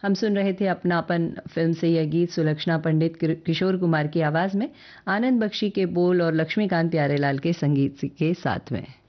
हम सुन रहे थे अपनापन फिल्म से यह गीत सुलक्षणा पंडित किशोर कुमार की आवाज में, आनंद बख्शी के बोल और लक्ष्मीकांत प्यारेलाल के संगीत के साथ में।